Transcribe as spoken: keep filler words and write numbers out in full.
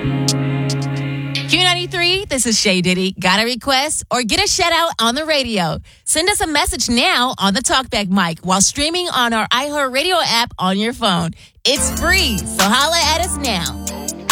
Q ninety-three, this is Shay Diddy. Got a request or get a shout out on the radio? Send us a message now on the Talkback mic while streaming on our iHeartRadio app on your phone. It's free, so holla at us now.